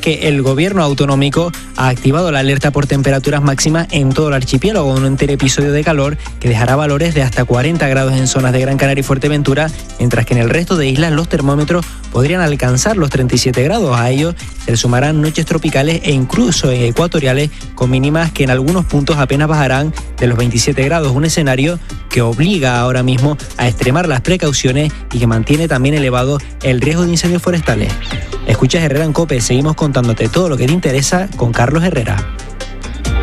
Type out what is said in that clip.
que el gobierno autonómico ha activado la alerta por temperaturas máximas en todo el archipiélago, un entero episodio de calor que dejará valores de hasta 40 grados en zonas de Gran Canaria y Fuerteventura, mientras que en el resto de islas los termómetros podrían alcanzar los 37 grados. A ello se le sumarán noches tropicales e incluso ecuatoriales con mínimas que en algunos puntos apenas bajarán de los 27 grados, un escenario que obliga ahora mismo a extremar las precauciones y que mantiene también elevado el riesgo de incendios forestales. Escuchas Herrera en COPE, seguimos contándote todo lo que te interesa con Carlos Herrera.